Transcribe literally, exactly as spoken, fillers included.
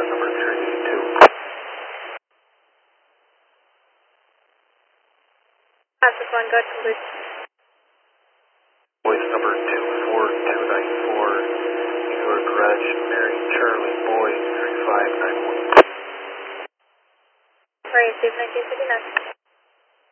number three two. Pacific one, go to Luke. Voice number two four two nine four. Eagle Garage, Mary Charlie Boy three five nine one. Right, Steve nineteen fifty-nine.